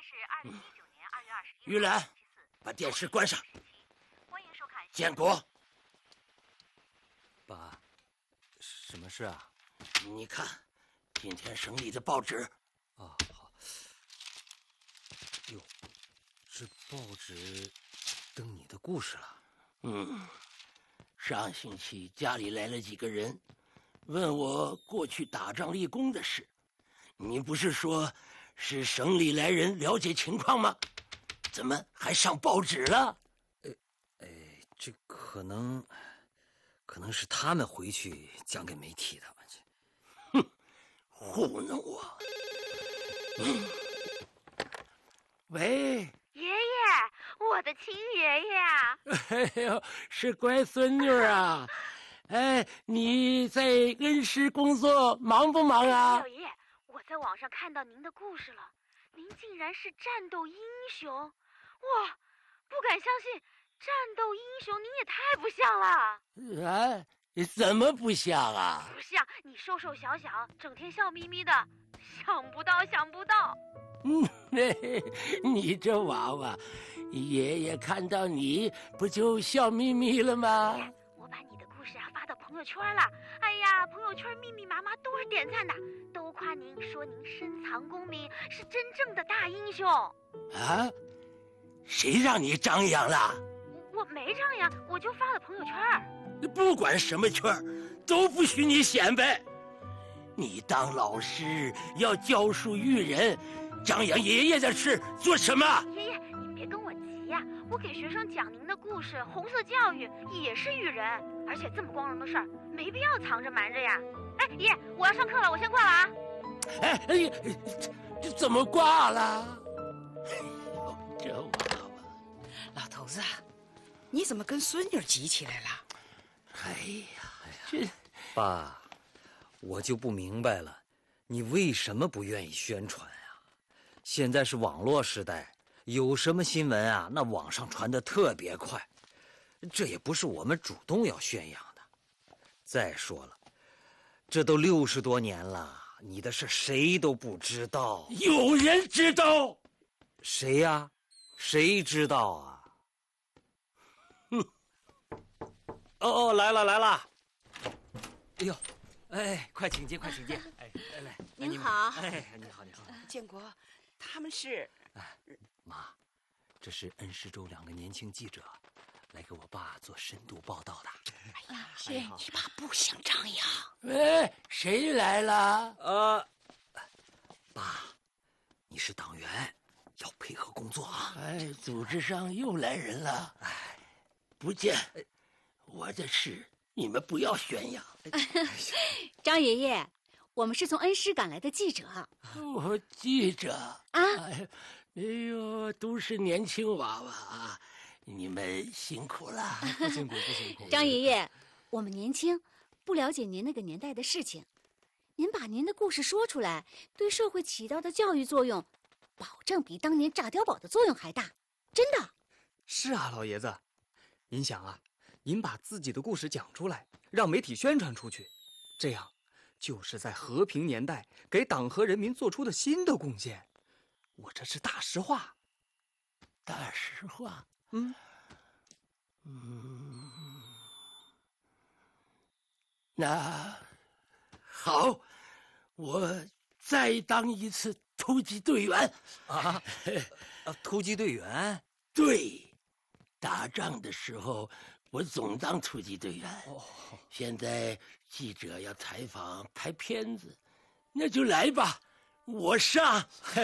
是2019年2月21日。 玉兰，把电视关上。 欢迎收看。 建国， 爸，什么事啊？ 你看，今天省里的报纸。 啊，好。哟，这报纸登你的故事了。 上星期家里来了几个人，问我过去打仗立功的事。你不是说是省里来人了解情况吗？怎么还上报纸了？ 这可能是他们回去讲给媒体的。 糊弄我！喂， 爷爷，我的亲爷爷啊！ 哎呦，是乖孙女啊！哎，你在恩施工作忙不忙啊？ 老爷爷，我在网上看到您的故事了，您竟然是战斗英雄！哇，不敢相信，战斗英雄您也太不像了！ 啊，怎么不像啊？ 不像，你瘦瘦小小，整天笑眯眯的，想不到，想不到。 你这娃娃，爷爷看到你不就笑眯眯了吗？ 我把你的故事发到朋友圈了，哎呀，朋友圈密密麻麻都是点赞的，都夸您，说您深藏功名，是真正的大英雄。 啊？谁让你张扬了？ 我没张扬，我就发了朋友圈。 不管什么圈都不许你显摆。你当老师要教书育人，张扬爷爷的事做什么？ 爷爷，您别跟我急呀，我给学生讲您的故事，红色教育也是育人，而且这么光荣的事儿，没必要藏着瞒着呀。哎，爷爷，我要上课了，我先挂了啊。 哎，这怎么挂了？哎呦，这娃娃！ 老头子，你怎么跟孙女急起来了？ 哎呀，这爸，我就不明白了，你为什么不愿意宣传啊？现在是网络时代，有什么新闻啊，那网上传得特别快，这也不是我们主动要宣扬的。再说了，这都60多年了，你的事谁都不知道。 有人知道？ 谁呀？谁知道啊？哦，来了！哎呦，哎，快请进，快请进！哎，来， 您好。 哎，你好。 建国，他们是…… 妈，这是恩施州2个年轻记者，来给我爸做深度报道的。 哎呀，你爸不想张扬。 喂，谁来了？ 爸，你是党员，要配合工作啊。 哎，组织上又来人了。哎，不见。我的事你们不要宣扬。 张爷爷，我们是从恩施赶来的记者。 我记者啊， 哎呦，都是年轻娃娃啊，你们辛苦了。 不辛苦。 张爷爷，我们年轻，不了解您那个年代的事情，您把您的故事说出来，对社会起到的教育作用，保证比当年炸碉堡的作用还大，真的。 是啊，老爷子，您想啊，您把自己的故事讲出来，让媒体宣传出去，这样就是在和平年代给党和人民做出的新的贡献。我这是大实话。 大实话？那好，我再当一次突击队员。 突击队员？ 对，打仗的时候我总当突击队员。现在记者要采访拍片子，那就来吧，我上。